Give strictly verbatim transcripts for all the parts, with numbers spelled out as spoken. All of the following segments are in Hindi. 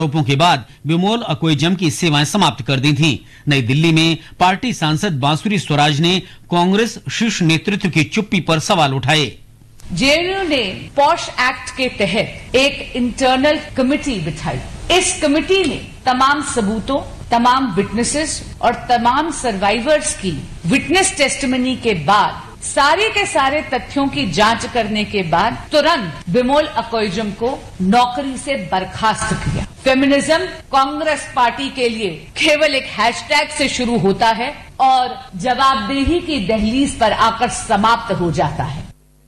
आरोपों के बाद बिमोल अकोइजम की सेवाएं समाप्त कर दी थीं। नई दिल्ली में पार्टी सांसद बांसुरी स्वराज ने कांग्रेस शीर्ष नेतृत्व की चुप्पी पर सवाल उठाए। जेएनयू ने पॉश एक्ट के तहत एक इंटरनल कमेटी बिठाई। इस कमेटी ने तमाम सबूतों, तमाम विटनेसेस और तमाम सर्वाइवर्स की विटनेस टेस्टिमनी के बाद सारे के सारे तथ्यों की जांच करने के बाद तुरंत बिमोल अकोइजम को नौकरी से बर्खास्त किया। फेमिनिज्म कांग्रेस पार्टी के लिए केवल एक हैशटैग से शुरू होता है और जवाबदेही की दहलीज पर आकर समाप्त हो जाता है।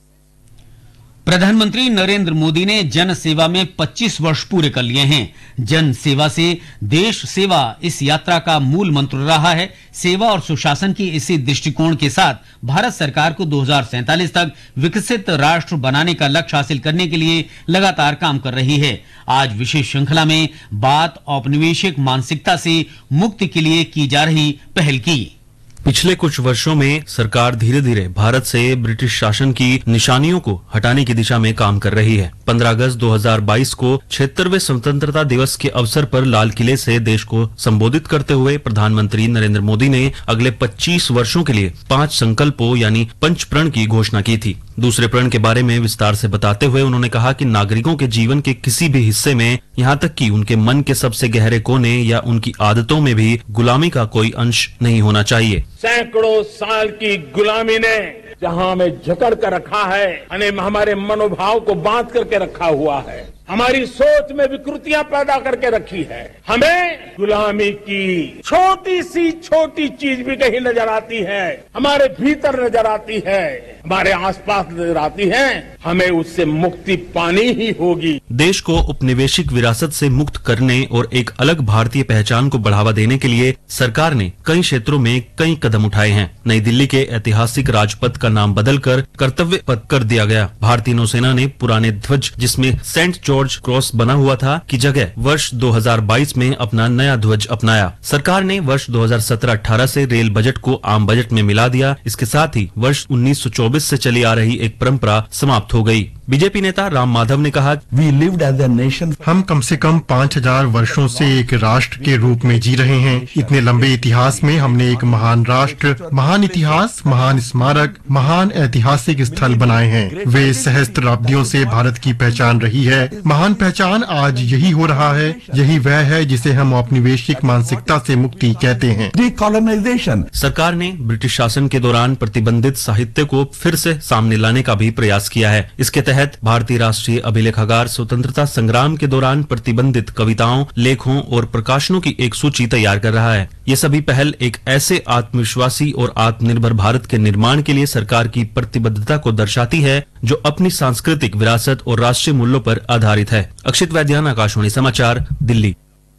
प्रधानमंत्री नरेंद्र मोदी ने जन सेवा में पच्चीस वर्ष पूरे कर लिए हैं। जन सेवा से देश सेवा इस यात्रा का मूल मंत्र रहा है। सेवा और सुशासन की इसी दृष्टिकोण के साथ भारत सरकार को दो हज़ार सैंतालीस तक विकसित राष्ट्र बनाने का लक्ष्य हासिल करने के लिए लगातार काम कर रही है। आज विशेष श्रृंखला में बात औपनिवेशिक मानसिकता से मुक्ति के लिए की जा रही पहल की। पिछले कुछ वर्षों में सरकार धीरे धीरे भारत से ब्रिटिश शासन की निशानियों को हटाने की दिशा में काम कर रही है। पंद्रह अगस्त दो हज़ार बाईस को छिहत्तरवें स्वतंत्रता दिवस के अवसर पर लाल किले से देश को संबोधित करते हुए प्रधानमंत्री नरेंद्र मोदी ने अगले पच्चीस वर्षों के लिए पांच संकल्पों यानी पंच प्रण की घोषणा की थी। दूसरे प्रण के बारे में विस्तार से बताते हुए उन्होंने कहा कि नागरिकों के जीवन के किसी भी हिस्से में, यहाँ तक कि उनके मन के सबसे गहरे कोने या उनकी आदतों में भी गुलामी का कोई अंश नहीं होना चाहिए। सैकड़ों साल की गुलामी ने जहां हमें जकड़ कर रखा है, हमारे मनोभाव को बांध करके रखा हुआ है, हमारी सोच में विकृतियां पैदा करके रखी है। हमें गुलामी की छोटी सी छोटी चीज भी कहीं नजर आती है, हमारे भीतर नजर आती है, हमारे आसपास नजर आती है। हमें उससे मुक्ति पानी ही होगी। देश को उपनिवेशिक विरासत से मुक्त करने और एक अलग भारतीय पहचान को बढ़ावा देने के लिए सरकार ने कई क्षेत्रों में कई कदम उठाए हैं। नई दिल्ली के ऐतिहासिक राजपथ का नाम बदलकर कर्तव्य पथ कर दिया गया। भारतीय नौसेना ने पुराने ध्वज जिसमें सेंट जॉर्ज क्रॉस बना हुआ था की जगह वर्ष दो हज़ार बाईस में अपना नया ध्वज अपनाया। सरकार ने वर्ष दो हज़ार सत्रह अठारह से रेल बजट को आम बजट में मिला दिया। इसके साथ ही वर्ष उन्नीस सौ चौबीस से चली आ रही एक परंपरा समाप्त हो गई। बीजेपी नेता राम माधव ने कहा, We lived as a nation. हम कम से कम पाँच हजार वर्षों से एक राष्ट्र के रूप में जी रहे हैं। इतने लंबे इतिहास में हमने एक महान राष्ट्र, महान इतिहास, महान स्मारक, महान ऐतिहासिक स्थल बनाए हैं। वे सहस्त्राब्दियों से भारत की पहचान रही है। महान पहचान आज यही हो रहा है। यही वह है जिसे हम औपनिवेशिक मानसिकता से मुक्ति कहते हैं। Decolonization. सरकार ने ब्रिटिश शासन के दौरान प्रतिबंधित साहित्य को फिर से सामने लाने का भी प्रयास किया है। इसके तहत भारतीय राष्ट्रीय अभिलेखागार स्वतंत्रता संग्राम के दौरान प्रतिबंधित कविताओं, लेखों और प्रकाशनों की एक सूची तैयार कर रहा है। ये सभी पहल एक ऐसे आत्मविश्वासी और आत्मनिर्भर भारत के निर्माण के लिए सरकार की प्रतिबद्धता को दर्शाती है जो अपनी सांस्कृतिक विरासत और राष्ट्रीय मूल्यों पर आधारित है। अक्षित वैद्यान, आकाशवाणी समाचार, दिल्ली।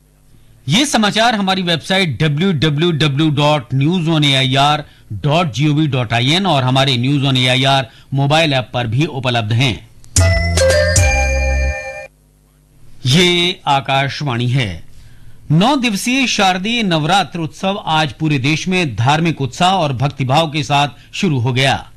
ये समाचार हमारी website W W W dot news on A I R dot G O V dot I N और हमारे news on A I R mobile app पर भी उपलब्ध हैं। ये आकाशवाणी है। नौ दिवसीय शारदीय नवरात्र उत्सव आज पूरे देश में धार्मिक उत्साह और भक्तिभाव के साथ शुरू हो गया।